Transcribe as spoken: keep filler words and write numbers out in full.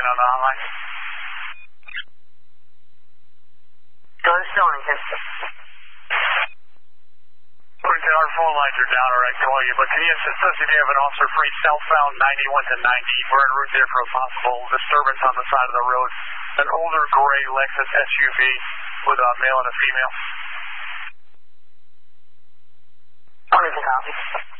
on the hotline? Go to Stonington. Stonington, our phone lines are down, or I can call you, but can you assist us if you have an officer free southbound ninety-one to ninety? We're en route there for a possible disturbance on the side of the road. An older gray Lexus S U V with a male and a female. Stonington copy.